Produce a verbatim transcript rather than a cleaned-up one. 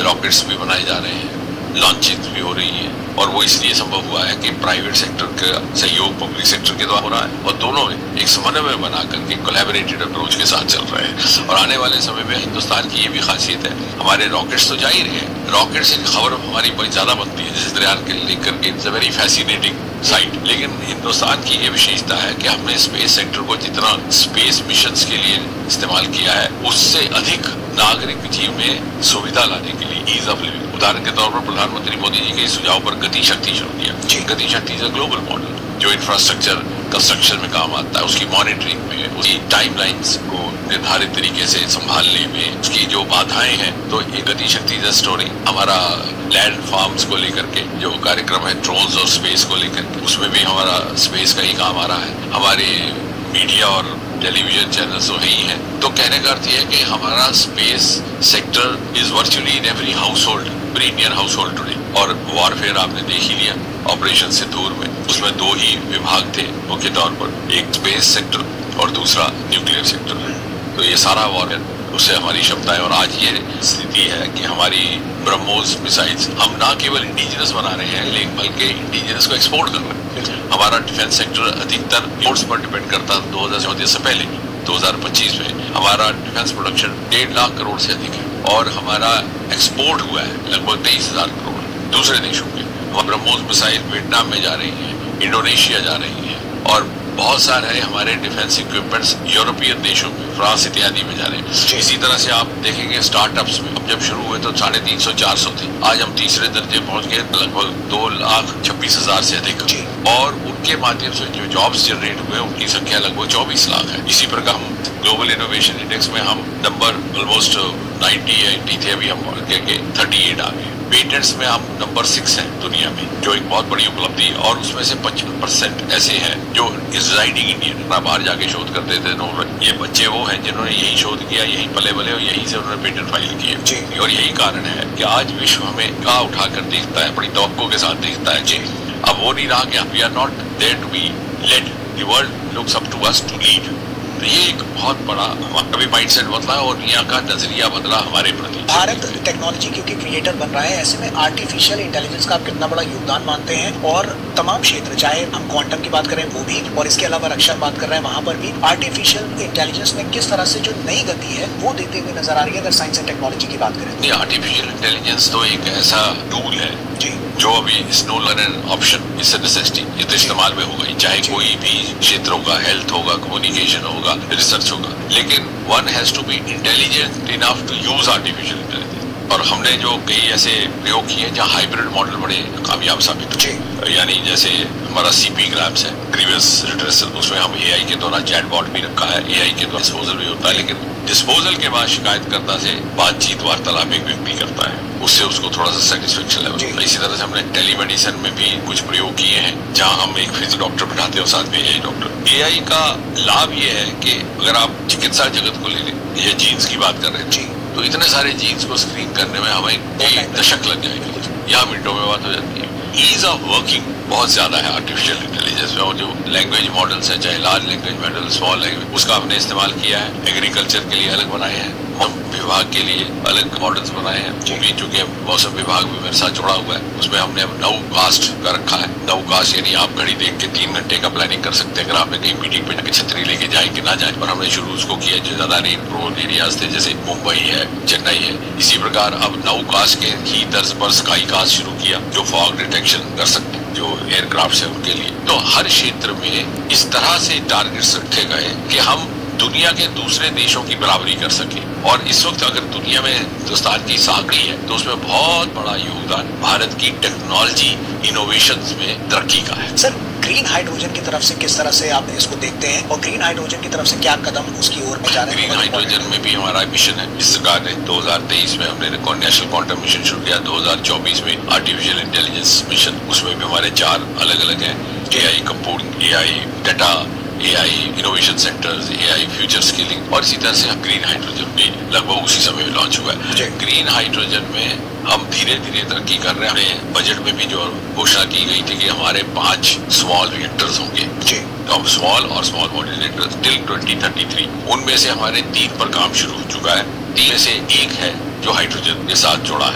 Rockets भी बनाए जा रहे हैं, लॉन्चिंग भी हो रही है, और वो इसलिए संभव हुआ है कि प्राइवेट सेक्टर का सहयोग पब्लिक सेक्टर के द्वारा हो रहा है, और दोनों एक समन्वय बना करके कोलैबोरेटेड अप्रोच के साथ चल रहे हैं। और आने वाले समय में हिंदुस्तान की ये भी खासियत है, हमारे रॉकेट्स तो जा ही रहे हैं, रॉकेट से खबर हमारी बहुत ज्यादा बनती है, जैसे दरियान के लेकर के it's a very fascinating site. लेकिन हिंदुस्तान की ये विशेषता है कि हमने स्पेस सेक्टर को जितना स्पेस मिशंस के लिए इस्तेमाल किया है, उससे अधिक नागरिक जीवन में सुविधा लाने के लिए, ईज ऑफ लिविंग। उदाहरण के तौर पर प्रधानमंत्री मोदी जी के सुझाव पर गति शक्ति शुरू किया। गति शक्ति इज अ ग्लोबल मॉडल जो इंफ्रास्ट्रक्चर कंस्ट्रक्शन में काम आता है, उसकी मॉनिटरिंग में, उसकी टाइमलाइंस को निर्धारित तरीके से संभालने में, उसकी जो बाधाएं हैं, तो ये गति शक्ति इज अ स्टोरी। हमारा लैंड फार्म्स को लेकर के जो कार्यक्रम है, ड्रोन्स और स्पेस को लेकर के, उसमें भी हमारा स्पेस का ही काम आ रहा है। हमारे मीडिया और टेलीविजन चैनल्स तो ही हैं। तो कहने का अर्थ यह है कि हमारा space sector is virtually in every house hold, Indian house hold today. और वॉरफेयर आपने देख ही लिया, ऑपरेशन सिंदूर में, उसमें दो ही विभाग थे मुख्य तौर पर, एक स्पेस सेक्टर और दूसरा न्यूक्लियर सेक्टर। तो ये सारा वॉरफेयर, उससे हमारी क्षमता है। और आज ये स्थिति है कि हमारी ब्रह्मोस मिसाइल्स हम ना केवल इंडिजिनस बना रहे हैं, लेकिन बल्कि इंडिजिनस को एक्सपोर्ट कर रहे हैं। हमारा डिफेंस सेक्टर अधिकतर एक्सपोर्ट्स पर डिपेंड करता है। दो हजार चौदह से पहले दो हजार पच्चीस में हमारा डिफेंस प्रोडक्शन डेढ़ लाख करोड़ से अधिक है, और हमारा एक्सपोर्ट हुआ है लगभग तेईस हजार करोड़ दूसरे देशों के। ब्रह्मोस मिसाइल वियतनाम में जा रही है, इंडोनेशिया जा रही है, और बहुत सारे हमारे डिफेंस इक्विपमेंट्स यूरोपियन देशों में, फ्रांस इत्यादि में जा रहे हैं। इसी तरह से आप देखेंगे स्टार्टअप्स में, हम जब शुरू हुए तो साढ़े तीन सौ चार सौ थे, आज हम तीसरे दर्जे पहुंच गए लगभग दो लाख छब्बीस हजार से अधिक, और उनके माध्यम से जो जॉब्स जनरेट हुए उनकी संख्या लगभग चौबीस लाख है। इसी प्रकार हम ग्लोबल इनोवेशन इंडेक्स में हम number almost ninety at the, अभी हम थर्टी एट आ गए। पेटेंट्स में हम नंबर सिक्स हैं दुनिया में, जो एक बहुत बड़ी उपलब्धि है, और उसमें से पचपन परसेंट ऐसे हैं जो रिजाइडिंग इंडियन, ना बाहर जाके शोध करते थे। नो, ये बच्चे वो हैं जिन्होंने यही शोध किया, यही पले बले, और यहीं से उन्होंने पेटेंट फाइल किए। और यही कारण है कि आज विश्व हमें का उठाकर देखता है, बड़ी तवक्को के साथ देखता है। जी, अब वो नहीं रहा कि we are not there to be lead, the world looks up to us to lead. तो ये एक बहुत बड़ा हमारा भी माइंडसेट बदला और दुनिया का नजरिया बदला हमारे प्रति। भारत टेक्नोलॉजी क्योंकि क्रिएटर बन रहा है, ऐसे में आर्टिफिशियल इंटेलिजेंस का आप कितना बड़ा योगदान मानते हैं? और तमाम क्षेत्र, चाहे हम क्वांटम की बात करें वो भी, और इसके अलावा रक्षा बात कर रहे हैं वहां पर भी, आर्टिफिशियल इंटेलिजेंस में किस तरह से जो नई गति है वो देते हुए नजर आ रही है अगर साइंस एंड टेक्नोलॉजी की बात करें? आर्टिफिशियल इंटेलिजेंस तो एक ऐसा टूल है जी, जो अभी is no longer an option, it's a necessity. ये तो इस्तेमाल में होगा ही, चाहे कोई भी क्षेत्र होगा, हेल्थ होगा, कम्युनिकेशन होगा, रिसर्च होगा, लेकिन one has to be intelligent enough to use artificial intelligence. और हमने जो कई ऐसे प्रयोग किए जहाँ हाइब्रिड मॉडल बड़े कामयाब साबित हुए, यानी जैसे हमारा सीपी ग्राम्स है, ग्रीवियस रिट्रेसल, उसमें हम एआई के द्वारा चैटबॉट भी रखा है, एआई के द्वारा डिस्पोजल भी होता है, लेकिन डिस्पोजल के बाद शिकायतकर्ता से बातचीत वार्तालाप एक व्यक्ति करता है, उससे उसको थोड़ा सा सेटिस्फेक्शन लेवल। इसी तरह से हमने टेलीमेडिसिन में भी कुछ प्रयोग किए हैं, जहाँ हम एक फिजिक डॉक्टर बिठाते हैं और साथ में एआई डॉक्टर। एआई का लाभ ये है कि अगर आप चिकित्सा जगत को ले लें, ये जीन्स की बात कर रहे हैं जी, तो इतने सारे जीन्स को स्क्रीन करने में हमें एक दशक लग जाएगी, यहाँ मिनटों में बात हो जाती है। ईज ऑफ वर्किंग बहुत ज्यादा है आर्टिफिशियल इंटेलिजेंस में, और जो लैंग्वेज मॉडल्स है, चाहे large language model, small language, उसका हमने इस्तेमाल किया है। एग्रीकल्चर के लिए अलग बनाए हैं, हम विभाग के लिए अलग मॉडल्स बनाए हैं, वो भी चूंकि मौसम विभाग भी मेरे साथ जुड़ा हुआ है, उसमें हमने अब नौ कास्ट का रखा है। नौ कास्ट यानी आप घड़ी देख के तीन घंटे का प्लानिंग कर सकते हैं, अगर आपने कहीं मीटिंग पे जाके छतरी लेके जाए कि ना जाए। और हमने शुरू उसको किया जो ज्यादा रेन प्रोन एरियाज थे, जैसे मुंबई है, चेन्नई है। इसी प्रकार अब नौ कास्ट के ही तर्ज पर स्काई कास्ट शुरू किया, जो फॉग डिटेक्शन कर सकते हैं, जो एयरक्राफ्ट है उनके लिए। तो हर क्षेत्र में इस तरह से टारगेट्स रखे गए कि हम दुनिया के दूसरे देशों की बराबरी कर सके। और इस वक्त अगर दुनिया में हिंदुस्तान की साखी है, तो उसमें बहुत बड़ा योगदान भारत की टेक्नोलॉजी इनोवेशंस में तरक्की का है। सर, ग्रीन हाइड्रोजन की तरफ से किस तरह से आप इसको देखते हैं, और ग्रीन हाइड्रोजन की तरफ से क्या कदम उसकी ओर में जा रहे हैं? ग्रीन हाइड्रोजन में भी हमारा मिशन है। इस सरकार ने दो हजार तेईस में हमने नेशनल क्वांटम मिशन शुरू किया, दो हजार चौबीस में आर्टिफिशियल इंटेलिजेंस मिशन, उसमें भी हमारे चार अलग अलग हैं, AI compound, AI data, AI innovation centres, AI future skilling, और इसी तरह से ग्रीन हाइड्रोजन भी लगभग उसी समय में लॉन्च हुआ है। ग्रीन हाइड्रोजन में हम धीरे धीरे तरक्की कर रहे हैं। बजट में भी जो घोषणा की गई थी कि हमारे पांच स्मॉल रिएक्टर्स होंगे, तो हम स्मॉल और small modular reactors till twenty thirty three, उनमें से हमारे तीन पर काम शुरू हो चुका है। तीन में से एक है जो हाइड्रोजन के साथ जुड़ा है,